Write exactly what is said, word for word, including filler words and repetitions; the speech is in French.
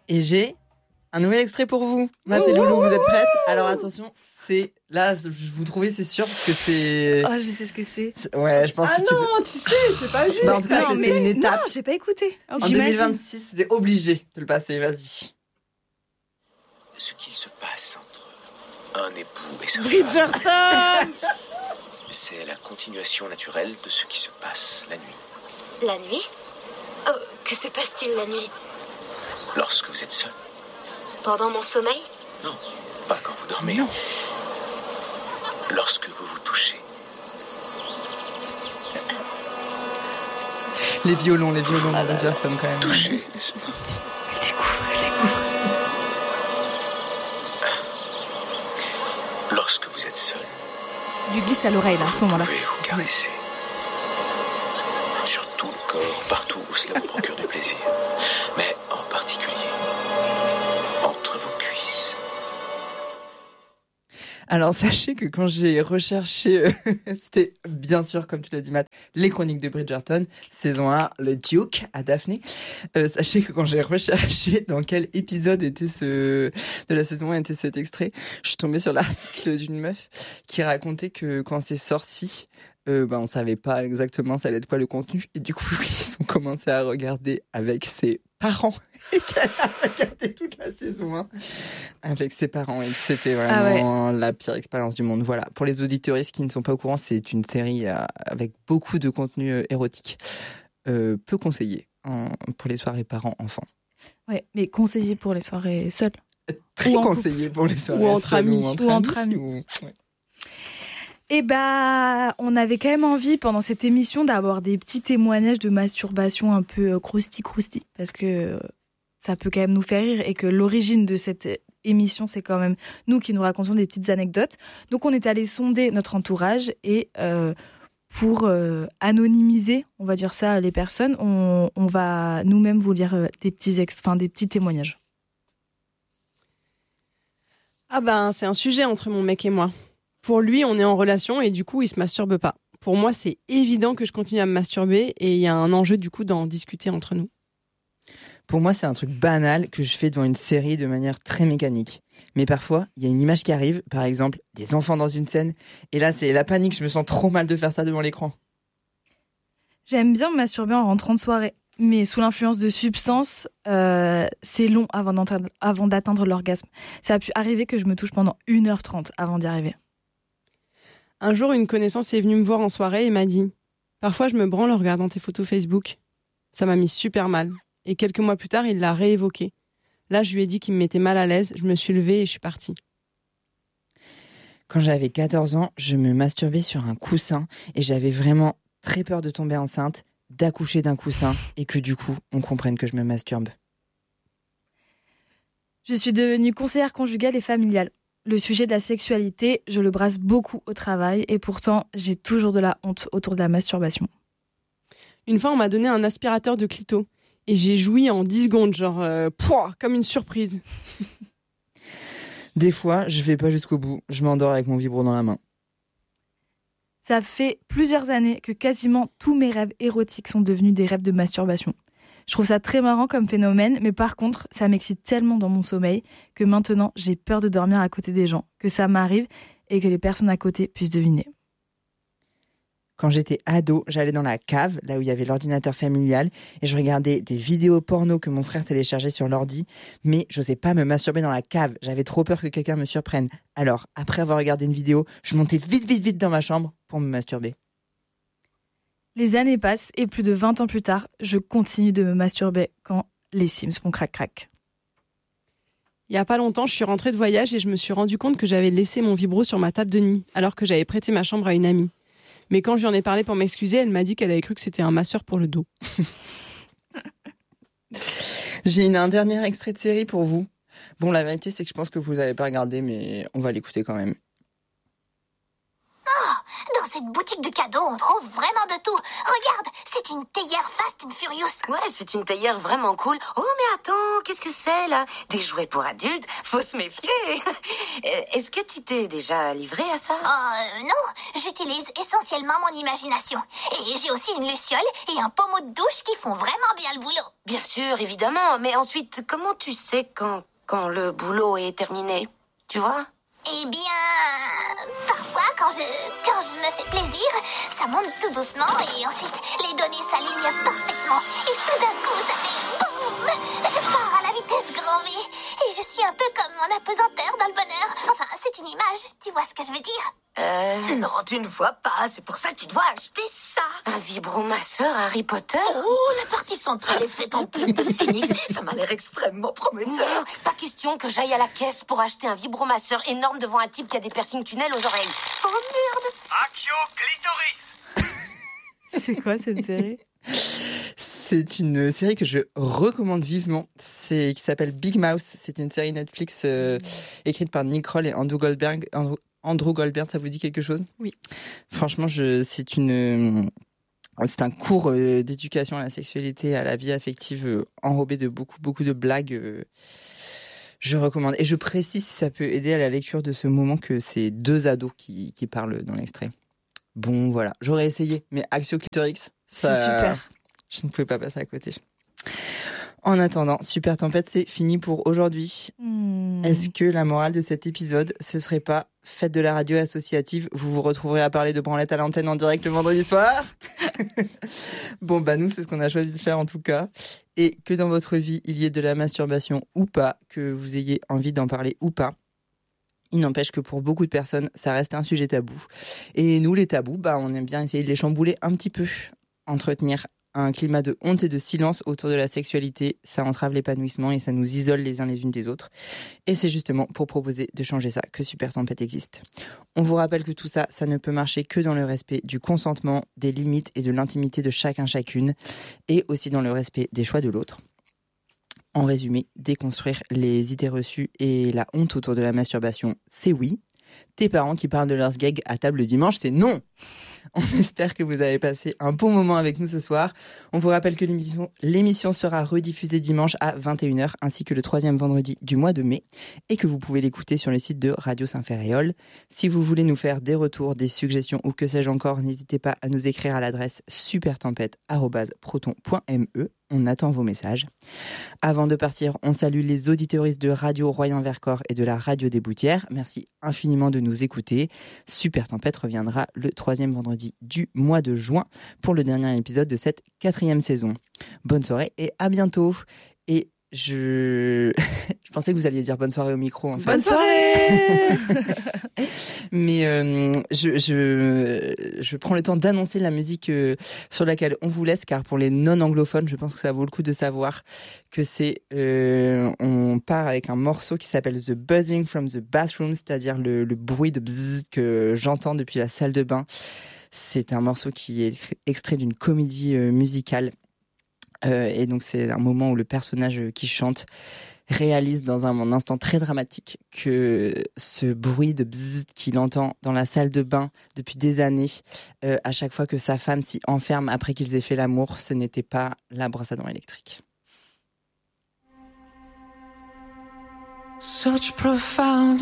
Et j'ai un nouvel extrait pour vous. Math et Loulou, vous êtes prêtes? Alors attention, c'est... Là, je vous trouvez, c'est sûr, parce que c'est... Oh, je sais ce que c'est. c'est... Ouais, je pense ah que tu non, peux... tu sais, c'est pas juste. Bah, en tout cas, Non, c'était mais- une étape. Non, j'ai pas écouté. En J'imagine. deux mille vingt-six, c'était obligé de le passer, vas-y. Ce qu'il se passe entre un époux et sa femme, Bridgerton. c'est la continuation naturelle de ce qui se passe la nuit. La nuit? Oh, que se passe-t-il la nuit? Lorsque vous êtes seul. Pendant mon sommeil? Non, pas quand vous dormez. Non. Lorsque vous vous touchez. Les violons, les violons de Bridgerton, quand même. Toucher, n'est-ce pas? Elle découvre, elle découvre. Lorsque vous êtes seul, Lui glisse à l'oreille, là, à ce vous moment-là. pouvez vous caresser. Sur tout le corps, partout où cela vous procure du plaisir. Mais en particulier, entre vos cuisses. Alors, sachez que quand j'ai recherché, euh, c'était bien sûr, comme tu l'as dit, Matt, les chroniques de Bridgerton, saison un, le Duke à Daphné. Euh, sachez que quand j'ai recherché dans quel épisode était ce, de la saison un était cet extrait, je suis tombée sur l'article d'une meuf qui racontait que quand c'est sorti, euh, bah, on savait pas exactement ça allait être quoi le contenu. Et du coup, ils ont commencé à regarder avec ses parents. Et qu'elle a regardé toute la saison un avec ses parents. Et que c'était vraiment Ah la pire expérience du monde. Voilà. Pour les auditeuristes qui ne sont pas au courant, c'est une série euh, avec beaucoup de contenu euh, érotique. Euh, peu conseillé hein, pour les soirées parents-enfants. Ouais, mais conseillé pour les soirées seules. Très Ou en conseillé pour les soirées Ou entre seules, amis. Ou entre Ou amis. entre amis. ou- ouais. Et bah, on avait quand même envie pendant cette émission d'avoir des petits témoignages de masturbation un peu crousti-crousti, parce que euh, ça peut quand même nous faire rire et que l'origine de cette émission, c'est quand même nous qui nous racontons des petites anecdotes. Donc, on est allé sonder notre entourage et euh, pour euh, anonymiser, on va dire ça, les personnes, on, on va nous-mêmes vous lire euh, des petits, ex- enfin, des petits témoignages. Ah ben, c'est un sujet entre mon mec et moi. Pour lui, on est en relation et du coup, il se masturbe pas. Pour moi, c'est évident que je continue à me masturber et il y a un enjeu du coup d'en discuter entre nous. Pour moi, c'est un truc banal que je fais devant une série de manière très mécanique. Mais parfois, il y a une image qui arrive, par exemple, des enfants dans une scène. Et là, c'est la panique, je me sens trop mal de faire ça devant l'écran. J'aime bien me masturber en rentrant de soirée, mais sous l'influence de substances, euh, c'est long avant d'atteindre, avant d'atteindre l'orgasme. Ça a pu arriver que je me touche pendant une heure trente avant d'y arriver. Un jour, une connaissance est venue me voir en soirée et m'a dit « Parfois, je me branle en regardant tes photos Facebook. » Ça m'a mis super mal. Et quelques mois plus tard, il l'a réévoqué. Là, je lui ai dit qu'il me mettait mal à l'aise. Je me suis levée et je suis partie. Quand j'avais quatorze ans, je me masturbais sur un coussin et j'avais vraiment très peur de tomber enceinte, d'accoucher d'un coussin et que du coup, on comprenne que je me masturbe. Je suis devenue conseillère conjugale et familiale. Le sujet de la sexualité, je le brasse beaucoup au travail et pourtant, j'ai toujours de la honte autour de la masturbation. Une fois, on m'a donné un aspirateur de clito et j'ai joui en dix secondes, genre euh, pouah, comme une surprise. Des fois, je vais pas jusqu'au bout, je m'endors avec mon vibro dans la main. Ça fait plusieurs années que quasiment tous mes rêves érotiques sont devenus des rêves de masturbation. Je trouve ça très marrant comme phénomène, mais par contre, ça m'excite tellement dans mon sommeil que maintenant, j'ai peur de dormir à côté des gens, que ça m'arrive et que les personnes à côté puissent deviner. Quand j'étais ado, j'allais dans la cave, là où il y avait l'ordinateur familial, et je regardais des vidéos porno que mon frère téléchargeait sur l'ordi, mais j'osais pas me masturber dans la cave, j'avais trop peur que quelqu'un me surprenne. Alors, après avoir regardé une vidéo, je montais vite, vite, vite dans ma chambre pour me masturber. Les années passent et plus de vingt ans plus tard, je continue de me masturber quand les Sims font crac-crac. Il y a pas longtemps, je suis rentrée de voyage et je me suis rendu compte que j'avais laissé mon vibro sur ma table de nuit, alors que j'avais prêté ma chambre à une amie. Mais quand je lui en ai parlé pour m'excuser, elle m'a dit qu'elle avait cru que c'était un masseur pour le dos. J'ai une, un dernier extrait de série pour vous. Bon, la vérité, c'est que je pense que vous n'avez pas regardé, mais on va l'écouter quand même. Oh, dans cette boutique de cadeaux, on trouve vraiment de tout. Regarde, c'est une théière Fast and Furious. Ouais, c'est une théière vraiment cool. Oh, mais attends, qu'est-ce que c'est, là? Des jouets pour adultes? Faut se méfier. Est-ce que tu t'es déjà livré à ça? Oh, euh, non, j'utilise essentiellement mon imagination. Et j'ai aussi une luciole et un pommeau de douche qui font vraiment bien le boulot. Bien sûr, évidemment. Mais ensuite, comment tu sais quand, quand le boulot est terminé? Tu vois? Eh bien, parfois, quand je, quand je me fais plaisir, ça monte tout doucement et ensuite, les données s'alignent parfaitement. Et tout d'un coup, ça fait boum! Je pars à la vitesse grand V. Et je suis un peu comme mon apesanteur dans le bonheur. Enfin, c'est une image, tu vois ce que je veux dire? Euh... Non, tu ne vois pas. C'est pour ça que tu dois acheter ça. Un vibromasseur Harry Potter? Oh, la partie centrale est faite en plume de phénix. Ça m'a l'air extrêmement prometteur. Pas question que j'aille à la caisse pour acheter un vibromasseur énorme devant un type qui a des piercings tunnels aux oreilles. Oh merde! Accio clitoris. C'est quoi cette série? C'est une série que je recommande vivement. C'est qui s'appelle Big Mouth. C'est une série Netflix euh, écrite par Nick Kroll et Andrew Goldberg. Andrew, Andrew Goldberg, ça vous dit quelque chose? Oui. Franchement, je, c'est une, c'est un cours euh, d'éducation à la sexualité, à la vie affective, euh, enrobé de beaucoup, beaucoup de blagues. Euh, je recommande. Et je précise, si ça peut aider à la lecture de ce moment, que c'est deux ados qui, qui parlent dans l'extrait. Bon, voilà. J'aurais essayé, mais Accio Clitorix, ça, C'est super. Je ne pouvais pas passer à côté. En attendant, Super Tempête, c'est fini pour aujourd'hui. Hmm. Est-ce que la morale de cet épisode, ce serait pas faites de la radio associative, vous vous retrouverez à parler de branlette à l'antenne en direct le vendredi soir? Bon, bah nous, c'est ce qu'on a choisi de faire en tout cas. Et que dans votre vie, il y ait de la masturbation ou pas, que vous ayez envie d'en parler ou pas, il n'empêche que pour beaucoup de personnes, ça reste un sujet tabou. Et nous, les tabous, bah, on aime bien essayer de les chambouler un petit peu, entretenir un climat de honte et de silence autour de la sexualité, ça entrave l'épanouissement et ça nous isole les uns les unes des autres. Et c'est justement pour proposer de changer ça que Super Tempête existe. On vous rappelle que tout ça, ça ne peut marcher que dans le respect du consentement, des limites et de l'intimité de chacun chacune, et aussi dans le respect des choix de l'autre. En résumé, déconstruire les idées reçues et la honte autour de la masturbation, c'est oui. Tes parents qui parlent de leurs gags à table le dimanche, c'est non. On espère que vous avez passé un bon moment avec nous ce soir. On vous rappelle que l'émission, l'émission sera rediffusée dimanche à vingt et une heures, ainsi que le troisième vendredi du mois de mai, et que vous pouvez l'écouter sur le site de Radio Saint-Ferréol. Si vous voulez nous faire des retours, des suggestions ou que sais-je encore, n'hésitez pas à nous écrire à l'adresse supertempête arobase proton point me. On attend vos messages. Avant de partir, on salue les auditeuristes de Radio Royan-Vercors et de la Radio des Boutières. Merci infiniment de nous écouter. Super Tempête reviendra le troisième vendredi du mois de juin pour le dernier épisode de cette quatrième saison. Bonne soirée et à bientôt. Et je... je pensais que vous alliez dire bonne soirée au micro, en fait. Bonne soirée. Mais euh, je, je, je prends le temps d'annoncer la musique euh, sur laquelle on vous laisse, car pour les non-anglophones, je pense que ça vaut le coup de savoir que c'est... Euh, on part avec un morceau qui s'appelle The Buzzing from the Bathroom, c'est-à-dire le, le bruit de bzzz que j'entends depuis la salle de bain. C'est un morceau qui est extrait d'une comédie euh, musicale. Euh, et donc c'est un moment où le personnage qui chante réalise dans un, un instant très dramatique que ce bruit de bzzz qu'il entend dans la salle de bain depuis des années, euh, à chaque fois que sa femme s'y enferme après qu'ils aient fait l'amour, ce n'était pas la brosse à dents électrique. Such profound